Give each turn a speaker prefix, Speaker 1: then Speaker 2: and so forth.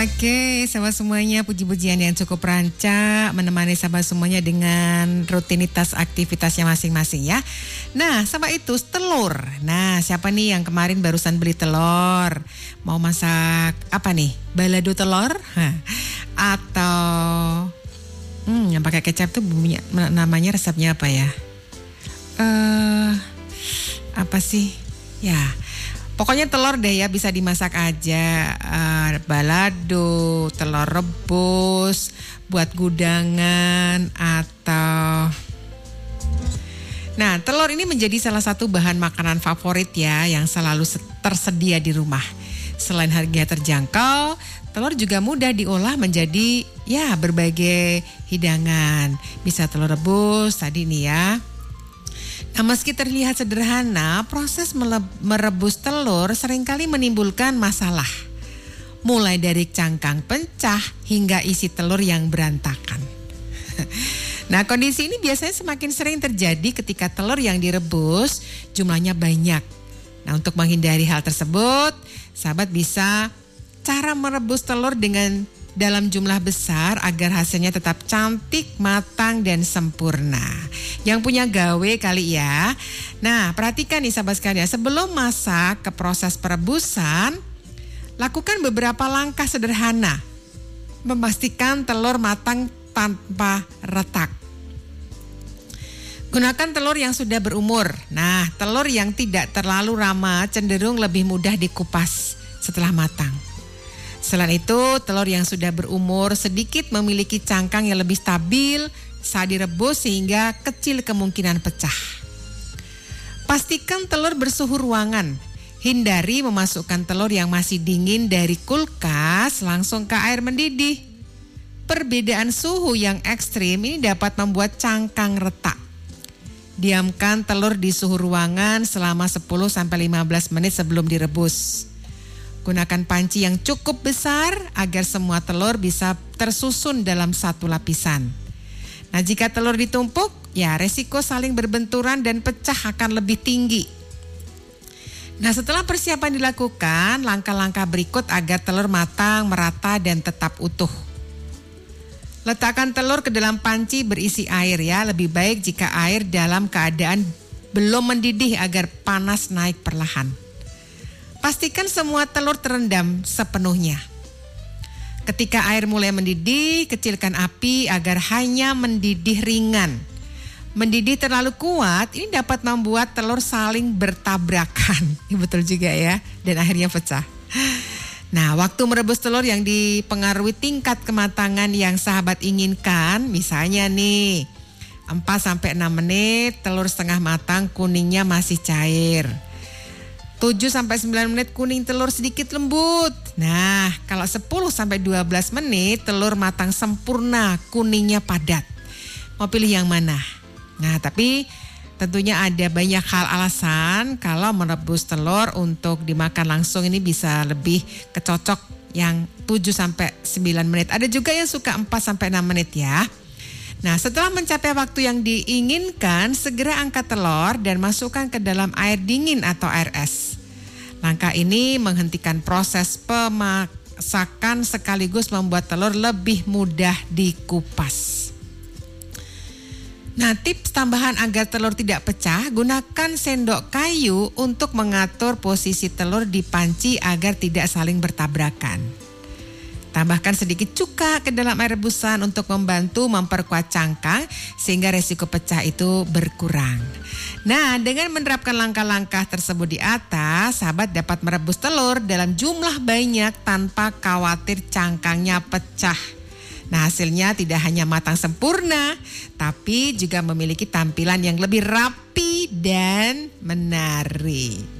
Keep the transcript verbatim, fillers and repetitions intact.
Speaker 1: Oke, sahabat semuanya, puji-pujian yang cukup rancak menemani sahabat semuanya dengan rutinitas aktivitasnya masing-masing ya. Nah, sama itu telur. Nah, siapa nih yang kemarin barusan beli telur? Mau masak apa nih? Balado telur? Hah. Atau hmm, yang pakai kecap tuh bumbunya, namanya resepnya apa ya? Eh, uh, apa sih? Ya. Pokoknya telur deh ya, bisa dimasak aja, uh, balado, telur rebus, buat gudangan atau... Nah, telur ini menjadi salah satu bahan makanan favorit ya yang selalu tersedia di rumah. Selain harganya terjangkau, telur juga mudah diolah menjadi ya berbagai hidangan. Bisa telur rebus tadi nih ya. Nah, meski terlihat sederhana, proses merebus telur seringkali menimbulkan masalah. Mulai dari cangkang pecah hingga isi telur yang berantakan. Nah, kondisi ini biasanya semakin sering terjadi ketika telur yang direbus jumlahnya banyak. Nah, untuk menghindari hal tersebut, sahabat bisa cara merebus telur dengan dalam jumlah besar agar hasilnya tetap cantik, matang, dan sempurna. Yang punya gawe kali ya. Nah, perhatikan nih sahabat sekalian, sebelum masak ke proses perebusan, lakukan beberapa langkah sederhana. Memastikan telur matang tanpa retak. Gunakan telur yang sudah berumur. Nah, telur yang tidak terlalu lama cenderung lebih mudah dikupas setelah matang. Selain itu, telur yang sudah berumur sedikit memiliki cangkang yang lebih stabil saat direbus sehingga kecil kemungkinan pecah. Pastikan telur bersuhu ruangan. Hindari memasukkan telur yang masih dingin dari kulkas langsung ke air mendidih. Perbedaan suhu yang ekstrim ini dapat membuat cangkang retak. Diamkan telur di suhu ruangan selama sepuluh sampai lima belas menit sebelum direbus. Gunakan panci yang cukup besar agar semua telur bisa tersusun dalam satu lapisan. Nah, jika telur ditumpuk, ya resiko saling berbenturan dan pecah akan lebih tinggi. Nah, setelah persiapan dilakukan, langkah-langkah berikut agar telur matang, merata, dan tetap utuh. Letakkan telur ke dalam panci berisi air ya. Lebih baik jika air dalam keadaan belum mendidih agar panas naik perlahan. Pastikan semua telur terendam sepenuhnya. Ketika air mulai mendidih, kecilkan api agar hanya mendidih ringan. Mendidih terlalu kuat, ini dapat membuat telur saling bertabrakan. Ini betul juga ya, dan akhirnya pecah. Nah, waktu merebus telur yang dipengaruhi tingkat kematangan yang sahabat inginkan, misalnya nih, empat sampai enam menit, telur setengah matang, kuningnya masih cair. tujuh sampai sembilan menit kuning telur sedikit lembut. Nah, kalau sepuluh sampai dua belas menit telur matang sempurna, kuningnya padat. Mau pilih yang mana? Nah, tapi tentunya ada banyak hal alasan kalau merebus telur untuk dimakan langsung ini bisa lebih kecocok yang tujuh sampai sembilan menit. Ada juga yang suka empat sampai enam menit ya. Nah, setelah mencapai waktu yang diinginkan, segera angkat telur dan masukkan ke dalam air dingin atau air es. Langkah ini menghentikan proses pemasakan sekaligus membuat telur lebih mudah dikupas. Nah, tips tambahan agar telur tidak pecah, gunakan sendok kayu untuk mengatur posisi telur di panci agar tidak saling bertabrakan. Tambahkan sedikit cuka ke dalam air rebusan untuk membantu memperkuat cangkang sehingga resiko pecah itu berkurang. Nah, dengan menerapkan langkah-langkah tersebut di atas, sahabat dapat merebus telur dalam jumlah banyak tanpa khawatir cangkangnya pecah. Nah, hasilnya tidak hanya matang sempurna, tapi juga memiliki tampilan yang lebih rapi dan menarik.